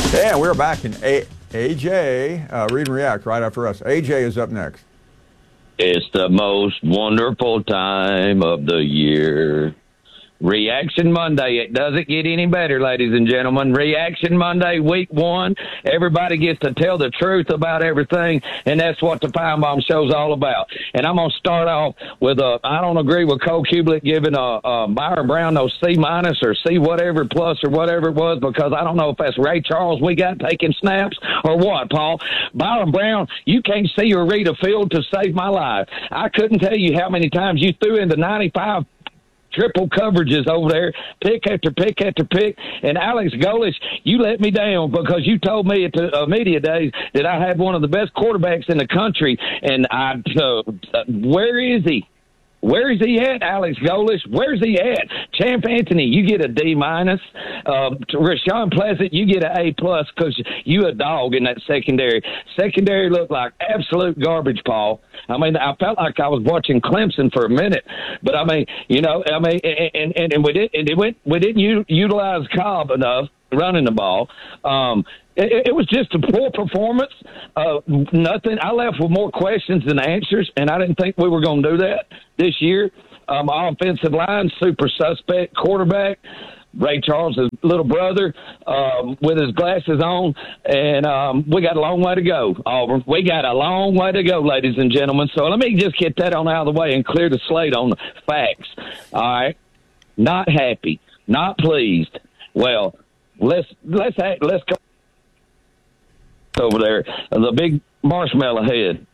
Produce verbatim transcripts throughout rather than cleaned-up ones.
And we're back in A- AJ, uh, Read and React right after us. A J is up next. It's the most wonderful time of the year. Reaction Monday. It doesn't get any better, ladies and gentlemen. Reaction Monday, week one. Everybody gets to tell the truth about everything, and that's what the Pine Bomb Show's all about. And I'm going to start off with a, I don't agree with Cole Kublik giving a, a Byron Brown no C minus or C whatever plus or whatever it was, because I don't know if that's Ray Charles we got taking snaps or what, Paul. Byron Brown, you can't see or read a field to save my life. I couldn't tell you how many times you threw into ninety-five triple coverages over there, pick after pick after pick. And Alex Golesh, you let me down because you told me at the uh, media days that I had one of the best quarterbacks in the country. And I, uh, where is he? Where is he at, Alex Golesh? Where's he at? Champ Anthony, you get a D minus. Uh, Rashawn Pleasant, you get an A plus because you a dog in that secondary. Secondary looked like absolute garbage, Paul. I mean, I felt like I was watching Clemson for a minute, but I mean, you know, I mean, and and, and we didn't, and it went, we didn't u- utilize Cobb enough running the ball. Um, It, it was just a poor performance. Uh, nothing. I left with more questions than answers, and I didn't think we were going to do that this year. Um, offensive line, super suspect. Quarterback, Ray Charles' little brother, um, with his glasses on, and um, we got a long way to go, Auburn. We got a long way to go, ladies and gentlemen. So let me just get that on out of the way and clear the slate on the facts. All right, not happy, not pleased. Well, let's let's let's go over there, the big marshmallow head.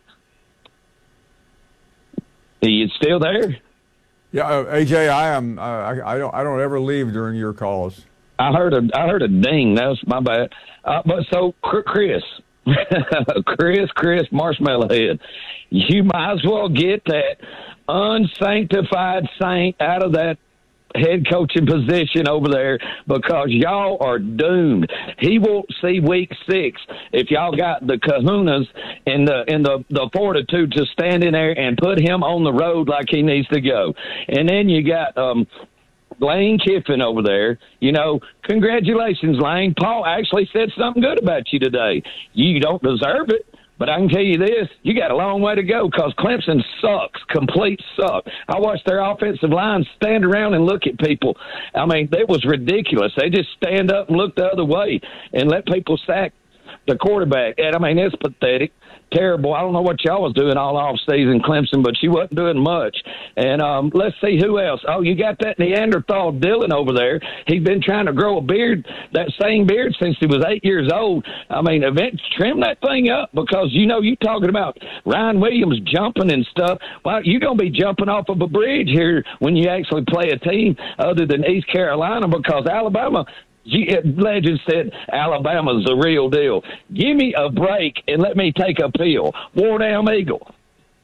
Are you still there? Yeah, uh, A J, I am. Uh, I, I don't. I don't ever leave during your calls. I heard a. I heard a ding. That was my bad. Uh, but so, Chris, Chris, Chris, marshmallow head, you might as well get that unsanctified saint out of that head coaching position over there, because y'all are doomed. He won't see week six if y'all got the kahunas and the and the, the fortitude to stand in there and put him on the road like he needs to go. And then you got um Lane Kiffin over there. You know, congratulations, Lane. Paul actually said something good about you today. You don't deserve it, but I can tell you this, you got a long way to go, because Clemson sucks, complete suck. I watched their offensive line stand around and look at people. I mean, it was ridiculous. They just stand up and look the other way and let people sack the quarterback. And, I mean, it's pathetic, terrible. I don't know what y'all was doing all off season, Clemson, but you wasn't doing much. And um, let's see who else. Oh, you got that Neanderthal Dylan over there. He's been trying to grow a beard, that same beard, since he was eight years old. I mean, event, trim that thing up, because, you know, you talking about Ryan Williams jumping and stuff. Well, you're going to be jumping off of a bridge here when you actually play a team other than East Carolina, because Alabama – Legend said Alabama's the real deal. Give me a break and let me take a pill. War Down Eagle.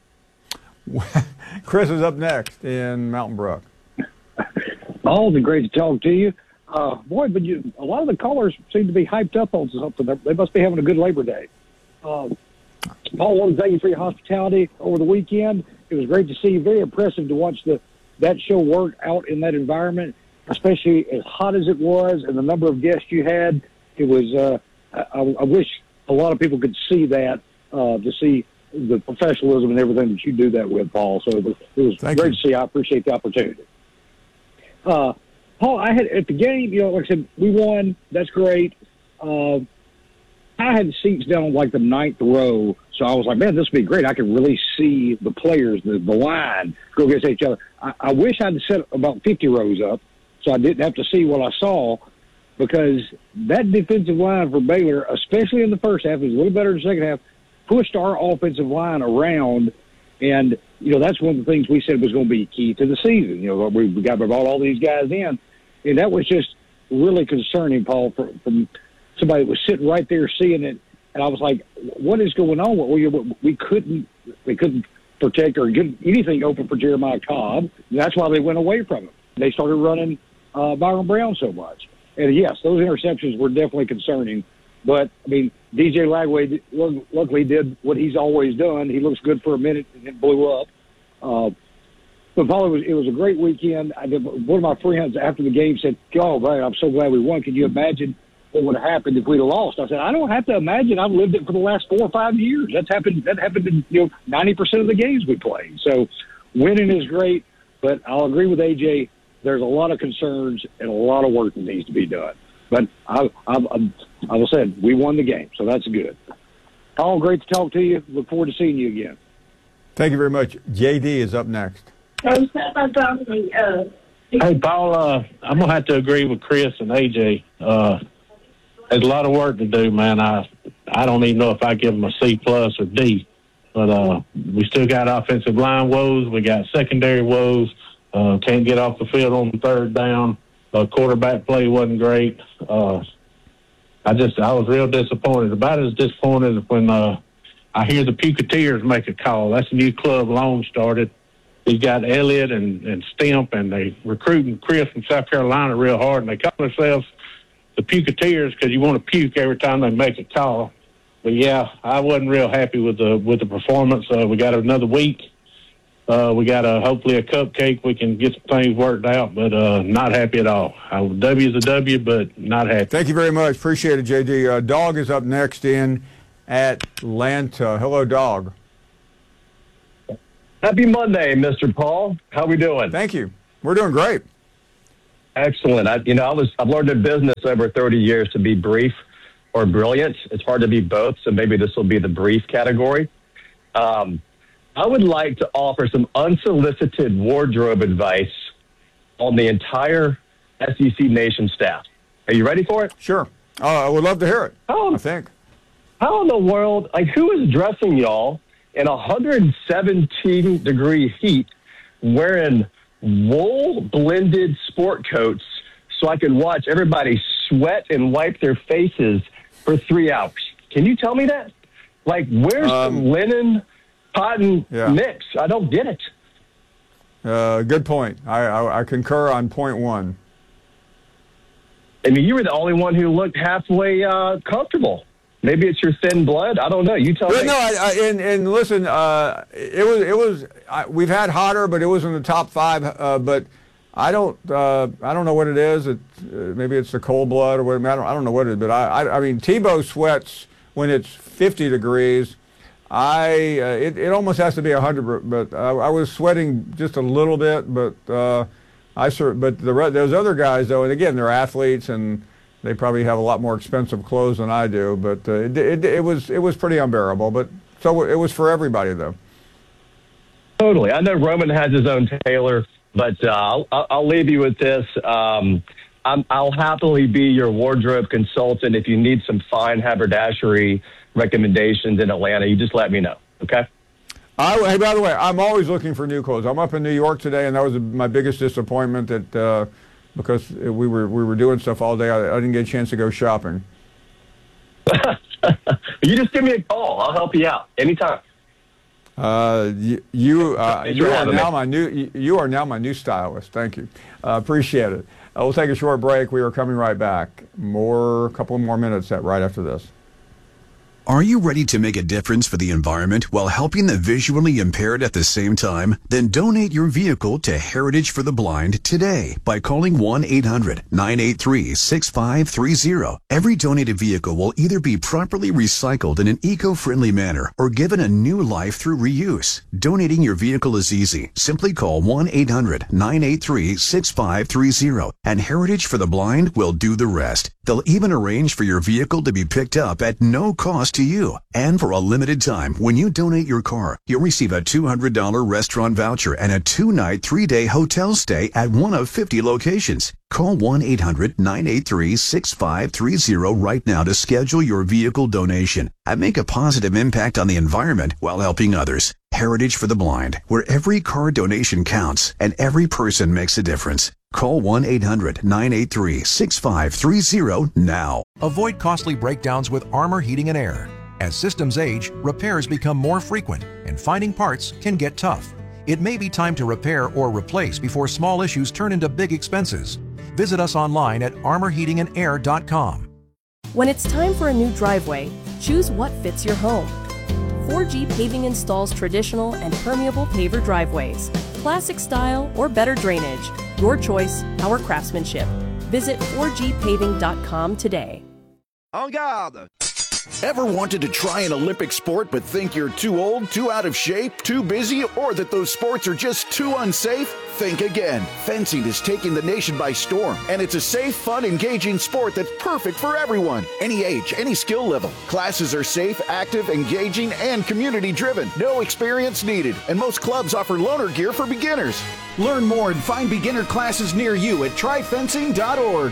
Chris is up next in Mountain Brook. Always great to talk to you. Uh, boy, but you, a lot of the callers seem to be hyped up on something. They must be having a good Labor Day. Uh, Paul, I want to thank you for your hospitality over the weekend. It was great to see you. Very impressive to watch the that show work out in that environment, especially as hot as it was and the number of guests you had. It was, uh, I, I wish a lot of people could see that, uh, to see the professionalism and everything that you do that with, Paul. So it was, it was great you. to see. I appreciate the opportunity. Uh, Paul, I had at the game, you know, like I said, we won. That's great. Uh, I had the seats down like the ninth row. So I was like, man, this would be great. I could really see the players, the, the line go against each other. I, I wish I'd set about fifty rows up, so I didn't have to see what I saw, because that defensive line for Baylor, especially in the first half, was a little better in the second half, pushed our offensive line around. And, you know, that's one of the things we said was going to be key to the season. You know, we, we got to brought all these guys in. And that was just really concerning, Paul, from, from somebody that was sitting right there seeing it. And I was like, what is going on? We, we couldn't we couldn't protect or get anything open for Jeremiah Cobb. And that's why they went away from him. They started running uh, Byron Brown so much. And, yes, those interceptions were definitely concerning. But, I mean, D J Lagway luckily did what he's always done. He looks good for a minute and then blew up. Uh, but, Paul, it was, it was a great weekend. I did, one of my friends after the game said, oh, man, I'm so glad we won. Can you imagine what would have happened if we'd have lost. I said, I don't have to imagine. I've lived it for the last four or five years. That's happened. That happened in you know ninety percent of the games we played. So winning is great, but I'll agree with A J. There's a lot of concerns and a lot of work that needs to be done. But I, I, I, I will say we won the game, so that's good. Paul, great to talk to you. Look forward to seeing you again. Thank you very much. J D is up next. Hey, Paul, uh, I'm going to have to agree with Chris and A J. Uh, there's a lot of work to do, man. I I don't even know if I give them a C plus or D. But uh, we still got offensive line woes. We got secondary woes. Uh, can't get off the field on the third down. Uh, quarterback play wasn't great. Uh, I just I was real disappointed. About as disappointed as when uh, I hear the Puketeers make a call. That's a new club Long started. He's got Elliott and, and Stimp, and they recruiting Chris from South Carolina real hard, and they call themselves the Puketeers because you want to puke every time they make a call. But yeah, I wasn't real happy with the with the performance. Uh, we got another week. Uh, we got a hopefully a cupcake. We can get some things worked out, but uh, not happy at all. Uh, W is a W, but not happy. Thank you very much. Appreciate it, J D. Uh, Dog is up next in Atlanta. Hello, Dog. Happy Monday, Mister Paul. How we doing? Thank you. We're doing great. Excellent. I, you know, I was I've learned in business over thirty years to be brief or brilliant. It's hard to be both, so maybe this will be the brief category. Um, I would like to offer some unsolicited wardrobe advice on the entire S E C Nation staff. Are you ready for it? Sure. Uh, I would love to hear it, How, I think. how in the world, like, who is dressing y'all in one hundred seventeen degree heat wearing wool blended sport coats so I can watch everybody sweat and wipe their faces for three hours? Can you tell me that? Like, where's Um, the linen cotton yeah. mix? I don't get it. Uh, good point. I, I, I concur on point one. I mean, you were the only one who looked halfway uh, comfortable. Maybe it's your thin blood. I don't know. You tell Well, me. no, I, I, and, and listen, uh, it was it was. I, we've had hotter, but it was in the top five. Uh, but I don't uh, I don't know what it is. It, uh, maybe it's the cold blood or what. I don't, I don't know what it is. But I I, I mean, Tebow sweats when it's fifty degrees. I uh, it it almost has to be a hundred. But I, I was sweating just a little bit. But uh, I sur- But the re- those other guys though, and again, they're athletes and they probably have a lot more expensive clothes than I do, but uh, it, it, it was it was pretty unbearable. But so it was for everybody, though. Totally. I know Roman has his own tailor, but uh, I'll, I'll leave you with this. Um, I'm, I'll happily be your wardrobe consultant if you need some fine haberdashery recommendations in Atlanta. You just let me know, okay? I, hey, by the way, I'm always looking for new clothes. I'm up in New York today, and that was my biggest disappointment that. Uh, because we were we were doing stuff all day. I, I didn't get a chance to go shopping. You just give me a call. I'll help you out anytime. Uh, you you, uh, Thanks you for are having now me. my new you, you are now my new stylist. Thank you. Uh, appreciate it. Uh, we'll take a short break. We are coming right back. More a couple more minutes at right after this. Are you ready to make a difference for the environment while helping the visually impaired at the same time? Then donate your vehicle to Heritage for the Blind today by calling one eight hundred nine eight three six five three zero. Every donated vehicle will either be properly recycled in an eco-friendly manner or given a new life through reuse. Donating your vehicle is easy. Simply call one eight hundred nine eight three six five three zero and Heritage for the Blind will do the rest. They'll even arrange for your vehicle to be picked up at no cost to you. And for a limited time, when you donate your car, you'll receive a two hundred dollars restaurant voucher and a two-night, three-day hotel stay at one of fifty locations. Call one eight hundred nine eight three six five three zero right now to schedule your vehicle donation and make a positive impact on the environment while helping others. Heritage for the Blind, where every car donation counts and every person makes a difference. Call one eight hundred nine eight three six five three zero now. Avoid costly breakdowns with Armor Heating and Air. As systems age, repairs become more frequent, and finding parts can get tough. It may be time to repair or replace before small issues turn into big expenses. Visit us online at armor heating and air dot com. When it's time for a new driveway, choose what fits your home. four G Paving installs traditional and permeable paver driveways, classic style or better drainage. Your choice, our craftsmanship. Visit four G paving dot com today. En garde! Ever wanted to try an Olympic sport but think you're too old, too out of shape, too busy, or that those sports are just too unsafe? Think again. Fencing is taking the nation by storm, and it's a safe, fun, engaging sport that's perfect for everyone. Any age, any skill level. Classes are safe, active, engaging, and community-driven. No experience needed, and most clubs offer loaner gear for beginners. Learn more and find beginner classes near you at try fencing dot org.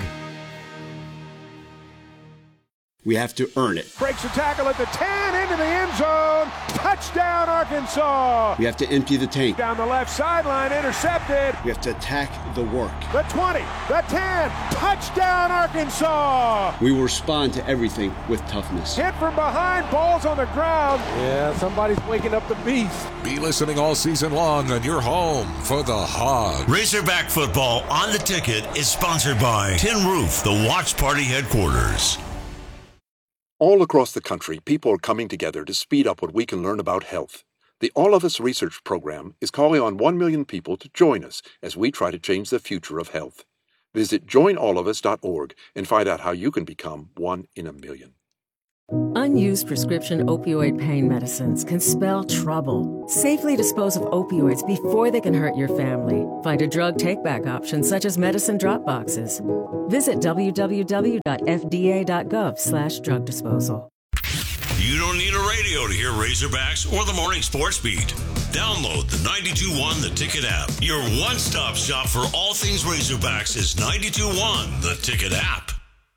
We have to earn it. Breaks the tackle at the ten, into the end zone. Touchdown, Arkansas. We have to empty the tank. Down the left sideline, intercepted. We have to attack the work. The twenty, the ten, touchdown, Arkansas. We will respond to everything with toughness. Hit from behind, balls on the ground. Yeah, somebody's waking up the beast. Be listening all season long on your home for the Hogs. Razorback football on the ticket is sponsored by Tin Roof, the Watch Party headquarters. All across the country, people are coming together to speed up what we can learn about health. The All of Us Research Program is calling on one million people to join us as we try to change the future of health. Visit join all of us dot org and find out how you can become one in a million. Unused prescription opioid pain medicines can spell trouble. Safely dispose of opioids before they can hurt your family. Find a drug take-back option such as medicine drop boxes. Visit w w w dot f d a dot gov slash drug disposal. You don't need a radio to hear Razorbacks or the Morning Sports Beat. Download the ninety-two point one The Ticket app. Your one-stop shop for all things Razorbacks is ninety-two point one The Ticket app.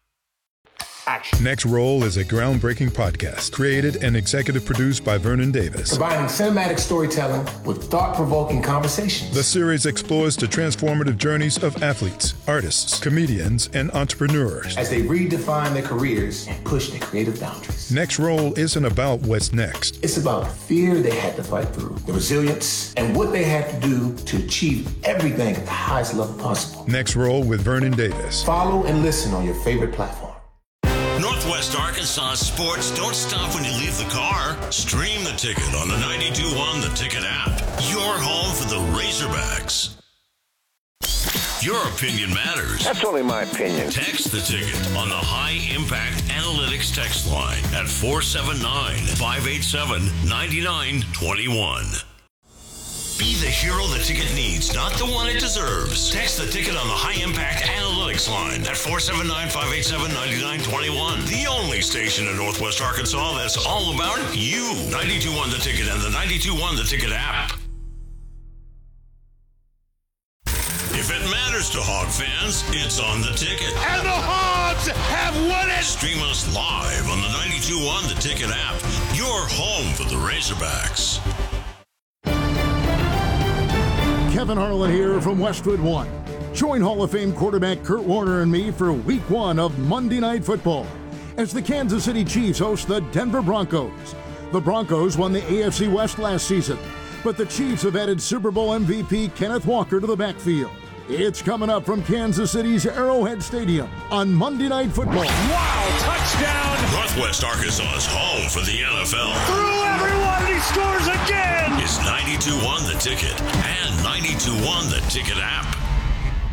Next Roll is a groundbreaking podcast created and executive produced by Vernon Davis. Combining cinematic storytelling with thought-provoking conversations. The series explores the transformative journeys of athletes, artists, comedians, and entrepreneurs as they redefine their careers and push their creative boundaries. Next Roll isn't about what's next. It's about the fear they had to fight through, the resilience, and what they had to do to achieve everything at the highest level possible. Next Roll with Vernon Davis. Follow and listen on your favorite platform. Northwest Arkansas sports don't stop when you leave the car. Stream the ticket on the ninety-two point one The Ticket app. Your home for the Razorbacks. Your opinion matters. That's only my opinion. Text the ticket on the High Impact Analytics text line at four seven nine, five eight seven, nine nine two one. Be the hero the ticket needs, not the one it deserves. Text the ticket on the High Impact Analytics line at four seven nine, five eight seven, nine nine two one. The only station in Northwest Arkansas that's all about you. ninety-two point one The Ticket and the ninety-two point one The Ticket app. If it matters to Hog fans, it's on The Ticket. And the Hogs have won it! Stream us live on the ninety-two point one The Ticket app. Your home for the Razorbacks. Kevin Harlan here from Westwood One. Join Hall of Fame quarterback Kurt Warner and me for week one of Monday Night Football as the Kansas City Chiefs host the Denver Broncos. The Broncos won the A F C West last season, but the Chiefs have added Super Bowl M V P Kenneth Walker to the backfield. It's coming up from Kansas City's Arrowhead Stadium on Monday Night Football. Wow, touchdown! Northwest Arkansas's home for the N F L. Through everyone, and he scores again! It's ninety-two point one The Ticket and ninety-two point one The Ticket app.